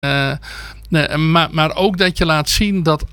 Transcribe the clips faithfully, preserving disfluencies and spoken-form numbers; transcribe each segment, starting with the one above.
Uh, nee, maar, maar ook dat je laat zien dat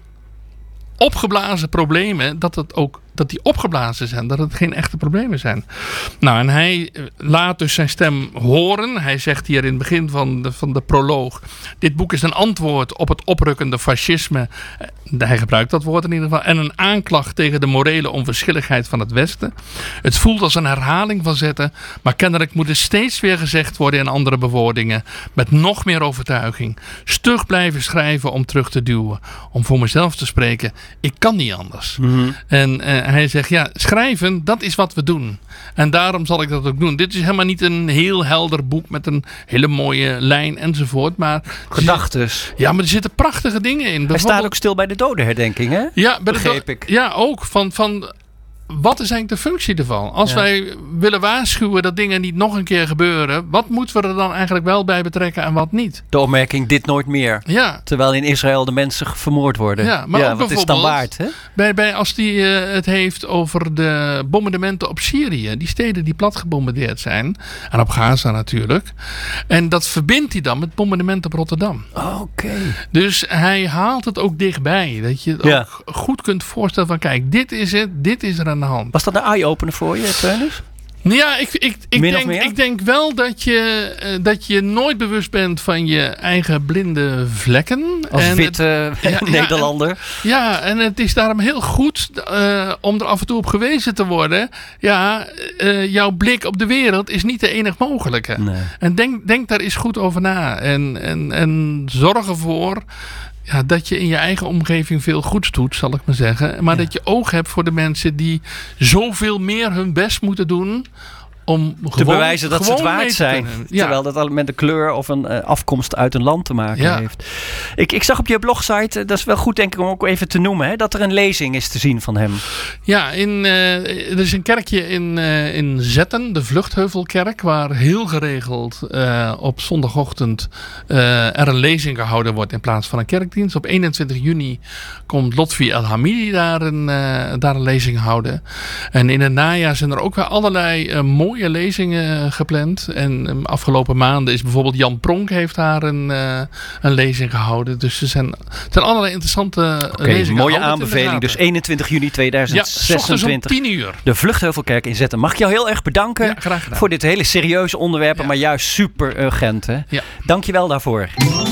opgeblazen problemen, dat, het ook, dat die opgeblazen zijn. Dat het geen echte problemen zijn. Nou, en hij laat dus zijn stem horen. Hij zegt hier in het begin van de, van de proloog: dit boek is een antwoord op het oprukkende fascisme. Hij gebruikt dat woord in ieder geval. En een aanklacht tegen de morele onverschilligheid van het Westen. Het voelt als een herhaling van zetten. Maar kennelijk moet het steeds weer gezegd worden in andere bewoordingen. Met nog meer overtuiging. Stug blijven schrijven om terug te duwen. Om voor mezelf te spreken. Ik kan niet anders. Mm-hmm. En uh, hij zegt, ja, schrijven, dat is wat we doen. En daarom zal ik dat ook doen. Dit is helemaal niet een heel helder boek met een hele mooie lijn enzovoort. Maar gedachtes. Ja, maar er zitten prachtige dingen in. Hij staat ook stil bij de dodenherdenking, hè? Ja, bij begreep de, ik. Ja, ook. Van, van, wat is eigenlijk de functie ervan? Als ja. wij willen waarschuwen dat dingen niet nog een keer gebeuren, wat moeten we er dan eigenlijk wel bij betrekken en wat niet? De opmerking, dit nooit meer. Ja. Terwijl in Israël de mensen vermoord worden. Ja, maar ja, ook wat is het dan waard? Hè? Bij, bij, als hij uh, het heeft over de bombardementen op Syrië. Die steden die plat gebombardeerd zijn. En op Gaza natuurlijk. En dat verbindt hij dan met bombardementen op Rotterdam. Oh, oké. Okay. Dus hij haalt het ook dichtbij. Dat je het ja. ook goed kunt voorstellen van, kijk, dit is het, dit is er aan de hand. Was dat een eye-opener voor je, Teunis? Ja, ik, ik, ik, denk, ik denk wel dat je, uh, dat je nooit bewust bent van je eigen blinde vlekken. Als en witte het, ja, Nederlander. Ja en, ja, en het is daarom heel goed uh, om er af en toe op gewezen te worden. Ja, uh, jouw blik op de wereld is niet de enig mogelijke. Nee. En denk, denk daar eens goed over na. En, en, en zorg ervoor ja, dat je in je eigen omgeving veel goeds doet, zal ik maar zeggen. Maar ja. dat je oog hebt voor de mensen die zoveel meer hun best moeten doen om te gewoon, bewijzen dat ze het waard zijn. Ja. Terwijl dat al met een kleur of een uh, afkomst uit een land te maken ja. heeft. Ik, ik zag op je blogsite, dat is wel goed denk ik om ook even te noemen, hè, dat er een lezing is te zien van hem. Ja, in, uh, er is een kerkje in, uh, in Zetten, de Vluchtheuvelkerk, waar heel geregeld uh, op zondagochtend uh, er een lezing gehouden wordt in plaats van een kerkdienst. Op eenentwintig juni komt Lotfi El Hamidi daar een, uh, daar een lezing houden. En in het najaar zijn er ook weer allerlei uh, mooie lezingen gepland. En um, afgelopen maanden is bijvoorbeeld Jan Pronk heeft daar een, uh, een lezing gehouden. Dus er zijn, er zijn allerlei interessante uh, okay, lezingen. Mooie aanbeveling. Dus eenentwintig juni tweeduizend zesentwintig. Ja, tien uur. De Vluchtheuvelkerk in Zetten. Mag ik jou heel erg bedanken ja, graag gedaan. voor dit hele serieuze onderwerp, ja. maar juist super urgent. Hè? Ja. Dank je wel daarvoor.